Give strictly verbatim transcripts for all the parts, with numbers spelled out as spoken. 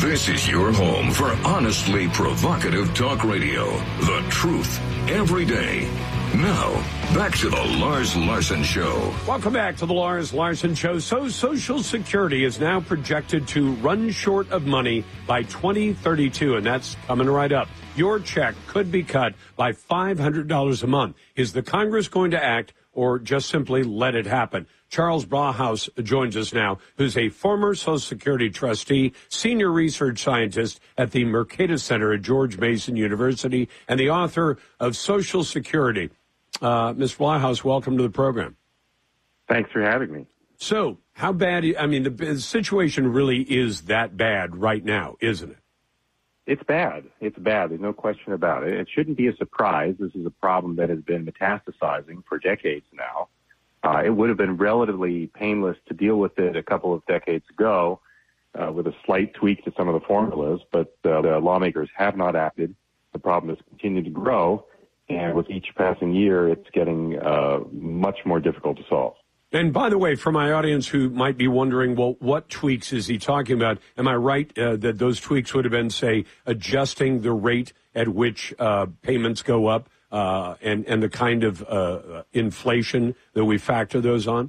This is your home for honestly provocative talk radio. The truth every day. Now, back to the Lars Larson Show. Welcome back to the Lars Larson Show. So Social Security is now projected to run short of money by twenty thirty-two, and that's coming right up. Your check could be cut by five hundred dollars a month. Is the Congress going to act or just simply let it happen? Charles Brauhaus joins us now, who's a former Social Security trustee, senior research scientist at the Mercatus Center at George Mason University, and the author of Social Security. Uh, Mister Brauhaus, welcome to the program. Thanks for having me. So, how bad, I mean, the, the situation really is that bad right now, isn't it? It's bad. It's bad. There's no question about it. It shouldn't be a surprise. This is a problem that has been metastasizing for decades now. Uh, it would have been relatively painless to deal with it a couple of decades ago uh, with a slight tweak to some of the formulas, but uh, the lawmakers have not acted. The problem has continued to grow, and with each passing year, it's getting uh, much more difficult to solve. And by the way, for my audience who might be wondering, well, what tweaks is he talking about? Am I right uh, that those tweaks would have been, say, adjusting the rate at which uh, payments go up uh, and, and the kind of uh, inflation that we factor those on?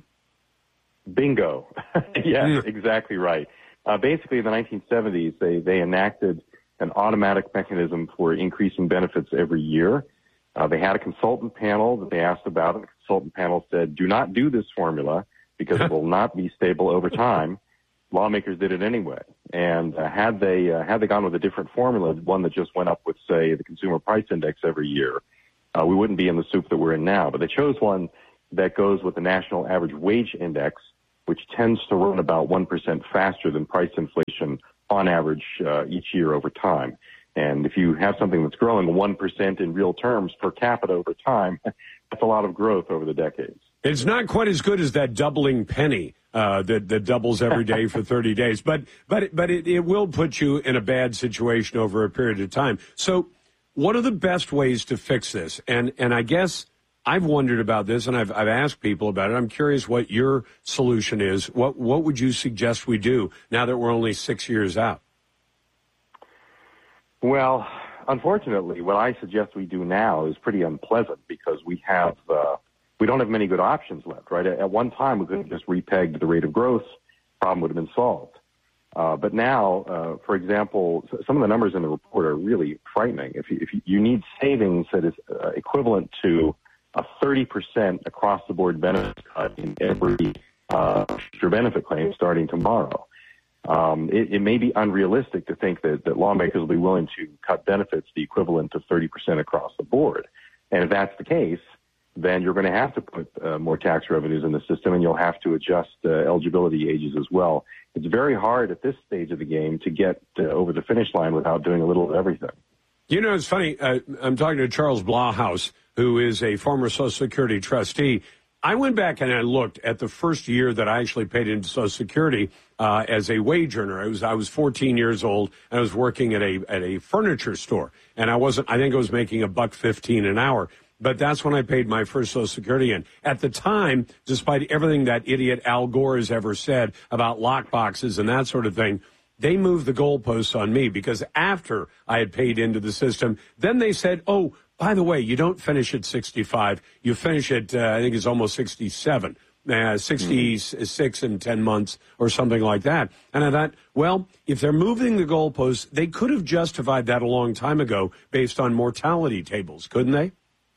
Bingo. Yes, Mm. exactly right. Uh, basically, in the nineteen seventies, they, they enacted an automatic mechanism for increasing benefits every year. Uh, they had a consultant panel that they asked about, and the consultant panel said, do not do this formula because it will not be stable over time. Lawmakers did it anyway. And uh, had they uh, had they gone with a different formula, one that just went up with, say, the consumer price index every year, uh, we wouldn't be in the soup that we're in now. But they chose one that goes with the national average wage index, which tends to run about one percent faster than price inflation on average uh, each year over time. And if you have something that's growing one percent in real terms per capita over time, that's a lot of growth over the decades. It's not quite as good as that doubling penny uh, that, that doubles every day for thirty days, but but but it, it will put you in a bad situation over a period of time. So what are the best ways to fix this? And and I guess I've wondered about this, and I've I've asked people about it. I'm curious what your solution is. What what would you suggest we do now that we're only six years out? Well, unfortunately, what I suggest we do now is pretty unpleasant because we have uh, we don't have many good options left, right? At, at one time, we could have just repegged the rate of growth. Problem would have been solved. Uh, but now, uh, for example, some of the numbers in the report are really frightening. If you, if you need savings that is uh, equivalent to a thirty percent across-the-board benefit cut in every uh, future benefit claim starting tomorrow. Um, it, it may be unrealistic to think that, that lawmakers will be willing to cut benefits the equivalent of thirty percent across the board. And if that's the case, then you're going to have to put uh, more tax revenues in the system, and you'll have to adjust uh, eligibility ages as well. It's very hard at this stage of the game to get uh, over the finish line without doing a little of everything. You know, it's funny. Uh, I'm talking to Charles Brauhaus, who is a former Social Security trustee. I went back and I looked at the first year that I actually paid into Social Security uh, as a wage earner. I was I was fourteen years old, and I was working at a at a furniture store, and I wasn't. I think I was making a buck fifteen an hour. But that's when I paid my first Social Security in. At the time, despite everything that idiot Al Gore has ever said about lock boxes and that sort of thing, they moved the goalposts on me because after I had paid into the system, then they said, oh, by the way, you don't finish at sixty-five. You finish at, uh, I think it's almost sixty-seven, uh, sixty-six in ten months or something like that. And I thought, well, if they're moving the goalposts, they could have justified that a long time ago based on mortality tables, couldn't they?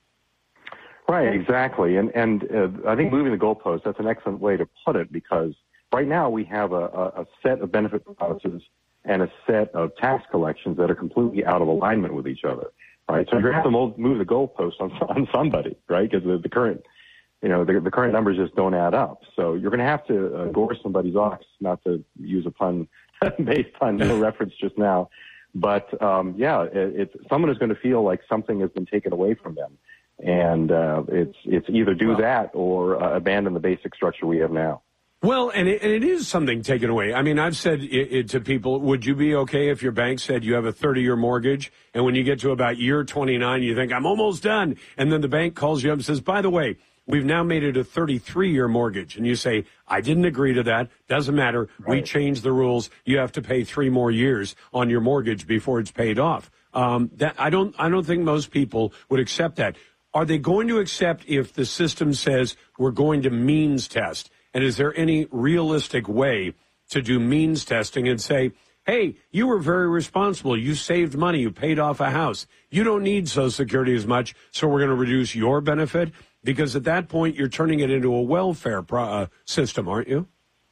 Right, exactly. And, and uh, I think moving the goalposts, that's an excellent way to put it, because right now we have a, a, a set of benefit policies and a set of tax collections that are completely out of alignment with each other. Right, so you're going to have to move the goalposts on, on somebody, right? Because the, the current, you know, the, the current numbers just don't add up. So you're going to have to uh, gore somebody's ox, not to use a pun based on no reference just now. But um, yeah, it, it's someone is going to feel like something has been taken away from them, and uh, it's it's either do that or uh, abandon the basic structure we have now. Well, and it, and it is something taken away. I mean, I've said it, it to people, would you be okay if your bank said you have a thirty-year mortgage, and when you get to about year twenty-nine, you think, I'm almost done, and then the bank calls you up and says, by the way, we've now made it a thirty-three-year mortgage. And you say, I didn't agree to that. Doesn't matter. Right. We changed the rules. You have to pay three more years on your mortgage before it's paid off. Um, that I don't, I don't think most people would accept that. Are they going to accept if the system says we're going to means test? And is there any realistic way to do means testing and say, hey, you were very responsible. You saved money. You paid off a house. You don't need Social Security as much, so we're going to reduce your benefit? Because at that point, you're turning it into a welfare pro- uh, system, aren't you?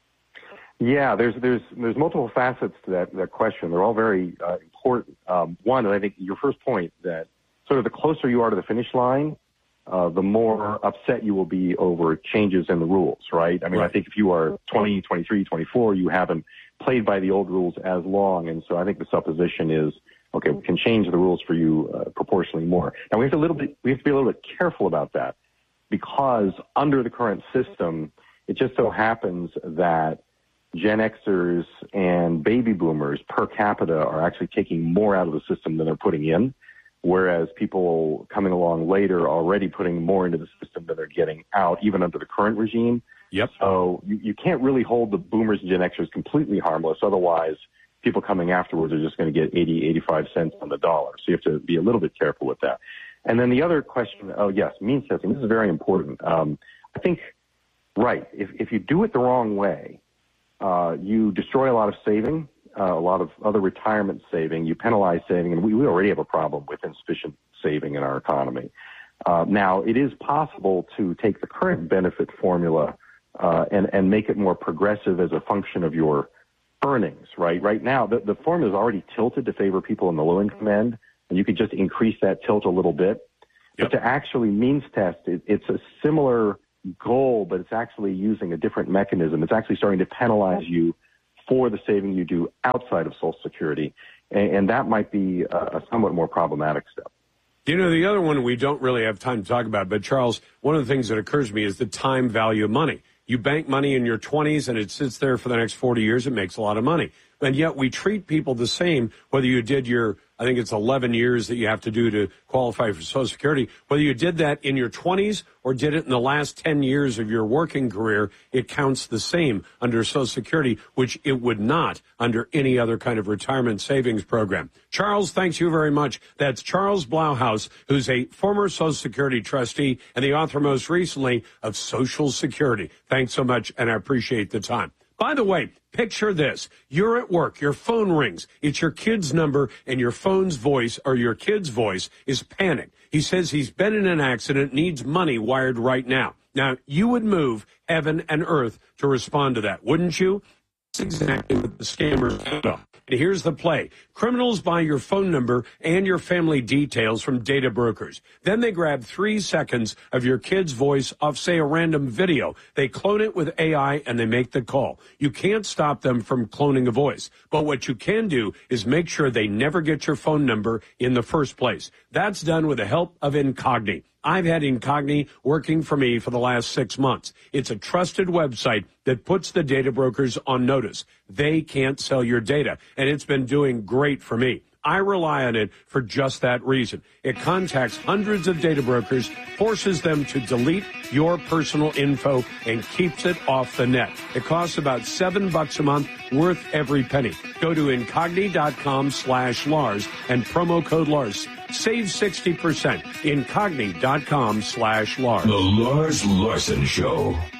Yeah, there's there's there's multiple facets to that, that question. They're all very uh, important. Um, one, and I think your first point, that sort of the closer you are to the finish line, uh, the more upset you will be over changes in the rules, right? I mean, right. I think if you are twenty, twenty-three, twenty-four, you haven't played by the old rules as long, and so I think the supposition is, okay, we can change the rules for you uh, proportionally more. Now, we have to a little bit we have to be a little bit careful about that, because under the current system, it just so happens that Gen Xers and baby boomers per capita are actually taking more out of the system than they're putting in, whereas people coming along later are already putting more into the system than they're getting out, even under the current regime. Yep. So you, you can't really hold the boomers and Gen Xers completely harmless. Otherwise, people coming afterwards are just going to get eighty, eighty-five cents on the dollar. So you have to be a little bit careful with that. And then the other question, oh, yes, means testing. This is very important. Um, I think, right, if, if you do it the wrong way, Uh, you destroy a lot of saving, uh, a lot of other retirement saving. You penalize saving, and we, we already have a problem with insufficient saving in our economy. Uh, now, it is possible to take the current benefit formula uh, and, and make it more progressive as a function of your earnings, right? Right now, the, the formula is already tilted to favor people in the low-income end, and you could just increase that tilt a little bit. Yep. But to actually means test, it, it's a similar goal, but it's actually using a different mechanism. It's actually starting to penalize you for the saving you do outside of Social Security, and, and that might be a, a somewhat more problematic step. You know, the other one we don't really have time to talk about, but Charles, one of the things that occurs to me is the time value of money. You bank money in your twenties and it sits there for the next forty years. It makes a lot of money. And yet we treat people the same, whether you did your, I think it's eleven years that you have to do to qualify for Social Security, whether you did that in your twenties or did it in the last ten years of your working career, it counts the same under Social Security, which it would not under any other kind of retirement savings program. Charles, thanks you very much. That's Charles Blauhaus, who's a former Social Security trustee and the author most recently of Social Security. Thanks so much, and I appreciate the time. By the way, picture this. You're at work, your phone rings, it's your kid's number, and your phone's voice or your kid's voice is panicked. He says he's been in an accident, needs money wired right now. Now, you would move heaven and earth to respond to that, wouldn't you? That's exactly what the scammers do. And here's the play. Criminals buy your phone number and your family details from data brokers. Then they grab three seconds of your kid's voice off, say, a random video. They clone it with A I and they make the call. You can't stop them from cloning a voice. But what you can do is make sure they never get your phone number in the first place. That's done with the help of Incogni. I've had Incogni working for me for the last six months. It's a trusted website that puts the data brokers on notice. They can't sell your data, and it's been doing great for me. I rely on it for just that reason. It contacts hundreds of data brokers, forces them to delete your personal info, and keeps it off the net. It costs about seven bucks a month, worth every penny. Go to Incogni.com slash Lars and promo code Lars. Save sixty percent. Incogni.com slash Lars. The Lars Larson Show.